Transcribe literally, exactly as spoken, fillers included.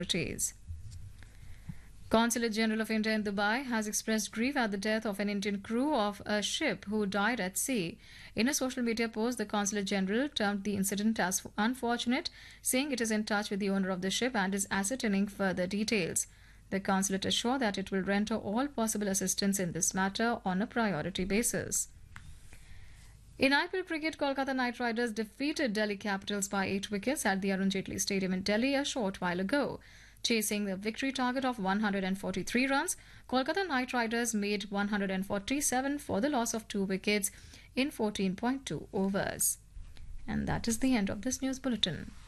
authorities. Consulate General of India in Dubai has expressed grief at the death of an Indian crew of a ship who died at sea. In a social media post, the Consulate General termed the incident as unfortunate, saying it is in touch with the owner of the ship and is ascertaining further details. The consulate assured that it will render all possible assistance in this matter on a priority basis. In I P L cricket, Kolkata Knight Riders defeated Delhi Capitals by eight wickets at the Arun Jaitley Stadium in Delhi a short while ago. Chasing the victory target of one hundred forty-three runs, Kolkata Knight Riders made one hundred forty-seven for the loss of two wickets in fourteen point two overs. And that is the end of this news bulletin.